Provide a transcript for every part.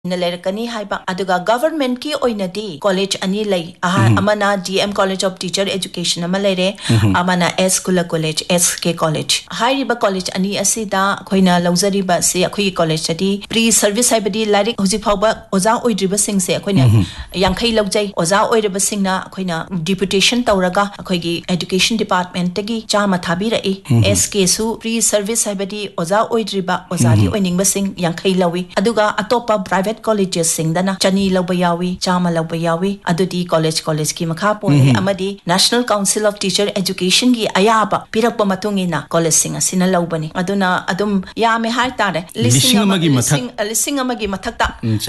Nalerkani haiba aduga government ki oinadi college ani lay amana DM College of Teacher Education amalere amana S Kula College SK College hairiba college ani asida khoina lauzariba se akhoi college adi pre service haibadi larik hoji phawba oja oidriba singse akhoina yankhai laujai oja oiriba singna akhoina deputation tawraga akhoigi education department tagi chama thabira SK su pre service haibadi oja oidriba oja di oiningba sing yankhai lawi aduga atopa private colleges singdana chani laubayawi chama laubayawi adudi college ki makha pone amadi National Council of Teacher Education gi ayaba pirakpa matungina college sing asina laubani aduna adum yame har tare listing amagi mathakta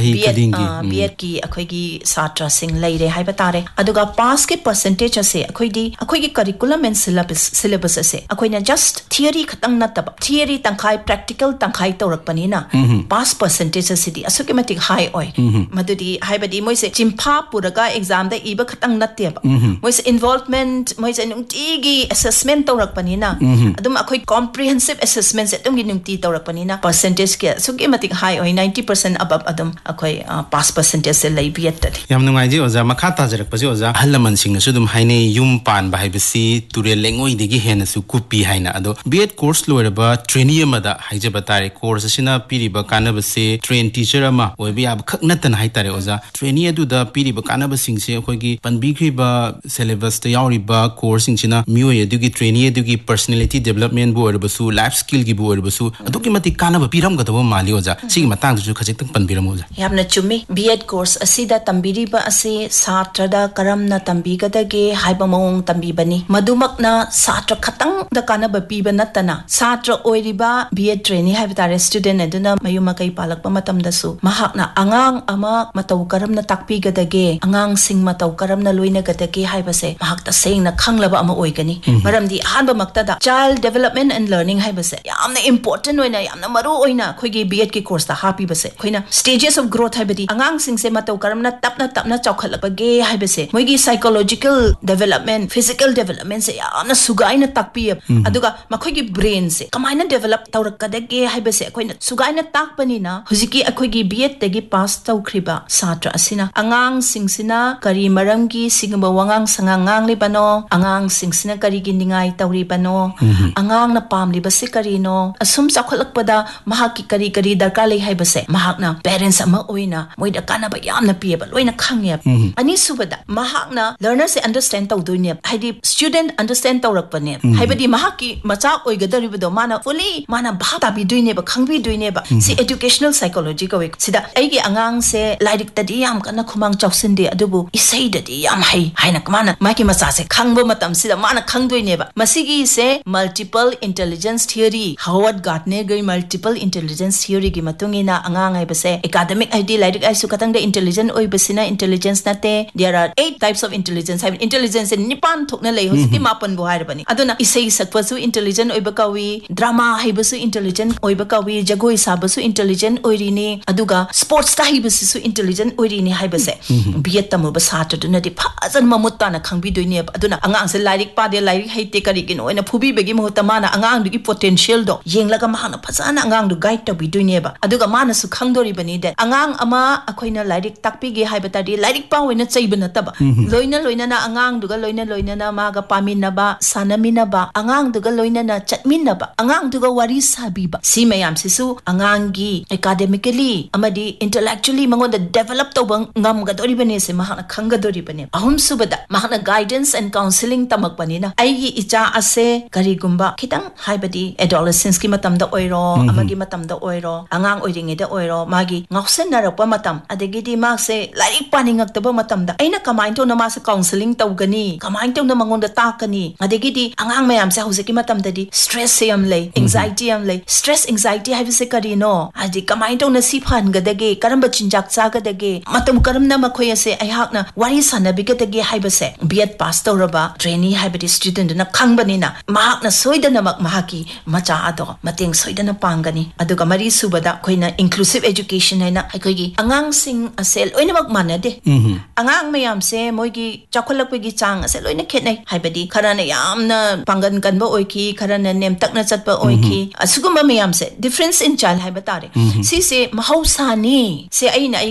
BEd ki akhoigi satra sing leire haiba tare aduga pass ki percentage ase akhoigi curriculum and syllabus ase akhoina just theory khatang nataba theory tangkhai practical tangkhai tawrakpani na pass percentage ase di asuki high oi madudi haibadi moise chimpa puraga exam da iba khatang natteba moise involvement moise nungtigi assessment tawrakpani na adum akhoi comprehensive assessment se tum gi nungti tawrakpani na percentage ke suki matik high oi 90% above adum akhoi pass percentage se lei biat yam nungai ji oja makha ta jarak pasi oja halaman sing su dum haine yum pan ba haibasi ture lengoi digi hena su kupi haina ado BEd course loiraba trainee amada haijaba tare course sina piriba kanabase train teacher ama oibi ab khaknatan haitare oja trainee adu da piriba kanaba singse akoigi panbikriba syllabus ta yauriba course singchina mioi adugi trainee adugi personality development bo orbasu life skill gi bo orbasu aduki mati kanaba piram gadawa mali oja sigi matang du khajik tang panbiram oja yamna chumi BEd course asida tambiriba ase satrada karamna tambigadage haiba mong tambibani madumakna satra khatang da kanaba piba natana satra oiriba BEd trainee haibitare student aduna mayuma kai palakpa matamda su mahakna angang ama matau karamna takpigadage angang sing matau karamna loina gadage haibase mahakta sengna khanglaba ama oigani maramdi hanba maktada child development and learning haibase yamna important oina yamna maru oina khoigi BEd ki course ta happy base khoina stages of growth haibadi angang sing se matau karamna tapna chawkhalapage haibase moigi psychological development physical development se yamna sugaina takpi aduga makhoigi brain se kamaina develop tawrakadage haibase khoina sugaina takpani na hujiki akhoigi BEd tagi pass tawkhriba satra asina angang singsina kari maramgi singba wangang sangangang libano angang singsina kari giningai tawribano angang na pamliba se karino asum chakholakpada mahaki kari darkar lei haibase mahakna parents ama oina moida kanaba yamna pieba loina khangye ani subada mahakna learner se understand tawduine haidi student understand tawrakpane haibadi mahaki macha oigadaribado mana fully mana bhata biduine ba khangbi duine ba si educational psychology ko sida aigi angang se lairik tadi yam kana khumang chawsinde adubu isai dadi yam hai haina kamana maki macha se khangbo matam sida mana khangdoine ba masigi se multiple intelligence theory Howard Gardner gi multiple intelligence theory gi matungina angang ai base academic id lairik ai su katang da intelligent oi basina intelligence nate there are 8 types of intelligence have intelligence nipan thokna lei hosiki mapan bo hair bani aduna isai sakpa su intelligent oi bakawi drama hai basu intelligent oi bakawi jagoi sabasu intelligent oirini aduga sports ta hibasi su intelligent oirini haibase BEd tamu ba satra duna di phazan mamutta na khangbi doine aduna angang se lairik pa de lairik haite kari kin oina phubi begi mohta mana angang du gi potential do yenglaga mahana phazana angang du guide to bi doine ba aduga mana su khangdori bani de angang ama akhoina lairik takpi ge haibata di lairik pa oina chaibana taba loina na angang duga loina na maga pamina ba sanamina ba angang duga loina na chatmina ba angang duga wari sabi ba si mayam sisu angang gi academically amadi intellectually mangoda develop tawbang ngam gadori bane se mahana khangadori bane ahum subada mahana guidance and counseling tamak panina aigi icha ase karigumba khitang haibadi adolescence ki matamda oiro amagi matamda oiro angang oiringe da oiro magi ngausen narakpa matam adegi di mak se lairik paningak taba matamda aina kamain to na ma se counseling tawgani kamain to na mangonda takani adegi di angang mayam se hoseki matamda di stress se am lei anxiety am lei stress anxiety haibase karino adi kamain to na si phan gadage karamba chinjak chagadage matam karamna makhoi ase aihakna wari sanabigadage haibase BEd pass tawraba trainee haibadi student na khangbani na mahakna soidana mak mahaki macha ado mateng soidana pangani aduga mari subada khoina inclusive education haina aikogi angang sing ase loina mak manade angang mayam se moigi chakholakpegi chang ase loina khetnai haibadi kharana yamna pangan kanba oiki kharana nem takna chatpa oiki asuguma mayam se difference in child haibatare si se mahausani se aina